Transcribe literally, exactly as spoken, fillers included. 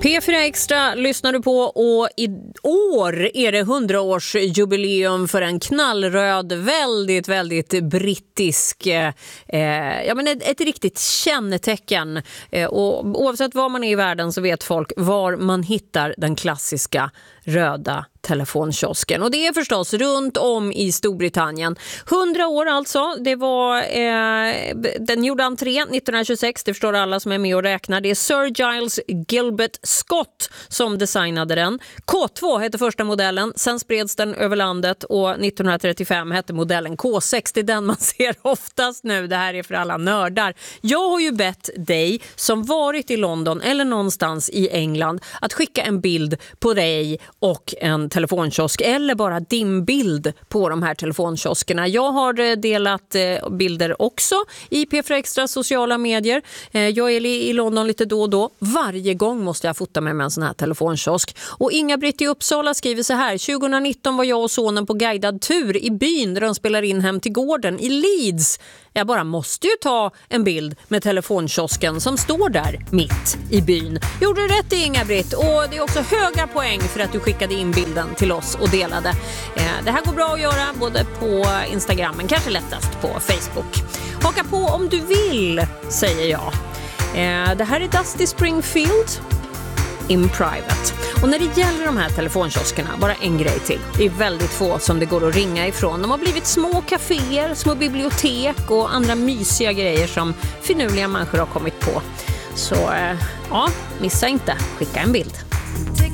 P fyra Extra lyssnar du på och i år är det hundraårsjubileum för en knallröd, väldigt, väldigt brittisk, eh, ja men ett, ett riktigt kännetecken. Eh, och oavsett var man är i världen så vet folk var man hittar den klassiska röda telefonkiosken. Och det är förstås runt om i Storbritannien. hundra år alltså. Det var, eh, den gjorde entré nittonhundratjugosex. Det förstår alla som är med och räknar. Det är Sir Giles Gilbert Scott som designade den. K två hette första modellen. Sen spreds den över landet och nittonhundratrettiofem hette modellen K sex. Det är den man ser oftast nu. Det här är för alla nördar. Jag har ju bett dig som varit i London eller någonstans i England att skicka en bild på dig och en telefonkiosk eller bara din bild på de här telefonkioskerna. Jag har delat bilder också i P fyra Extra sociala medier. Jag är i London lite då och då. Varje gång måste jag fota med mig en sån här telefonkiosk. Och Inga-Britt i Uppsala skriver så här: tjugonitton var jag och sonen på guidad tur i byn där de spelar in Hem till gården i Leeds. Jag bara måste ju ta en bild med telefonkiosken som står där mitt i byn. Gjorde du rätt, Inga-Britt, och det är också höga poäng för att du skickade in bilden till oss och delade. Eh, det här går bra att göra både på Instagram men kanske lättast på Facebook. Haka på om du vill, säger jag. Eh, det här är Dusty Springfield in Private. Och när det gäller de här telefonkioskerna, bara en grej till. Det är väldigt få som det går att ringa ifrån. De har blivit små kaféer, små bibliotek och andra mysiga grejer som finurliga människor har kommit på. Så eh, ja, missa inte. Skicka en bild.